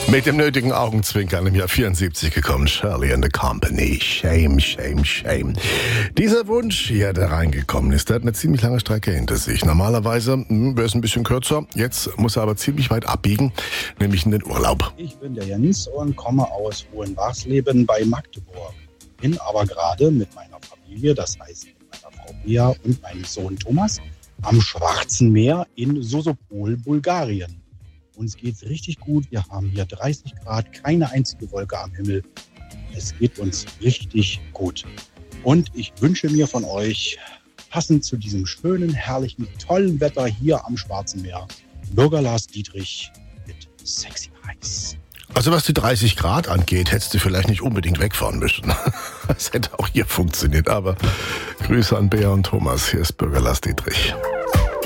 Mit dem nötigen Augenzwinkern im Jahr 74 gekommen, Shirley and the Company. Shame, shame, shame. Dieser Wunsch hier, der reingekommen ist, der hat eine ziemlich lange Strecke hinter sich. Normalerweise wäre es ein bisschen kürzer, jetzt muss er aber ziemlich weit abbiegen, nämlich in den Urlaub. Ich bin der Jens und komme aus Hohenwarsleben bei Magdeburg. Bin aber gerade mit meiner Familie, das heißt mit meiner Frau Bea und meinem Sohn Thomas, am Schwarzen Meer in Sosopol, Bulgarien. Uns geht's richtig gut. Wir haben hier 30 Grad, keine einzige Wolke am Himmel. Es geht uns richtig gut. Und ich wünsche mir von euch, passend zu diesem schönen, herrlichen, tollen Wetter hier am Schwarzen Meer, Bürger Lars Dietrich mit Sexy Heiß. Also was die 30 Grad angeht, hättest du vielleicht nicht unbedingt wegfahren müssen. Das hätte auch hier funktioniert. Aber Grüße an Bea und Thomas. Hier ist Bürger Lars Dietrich.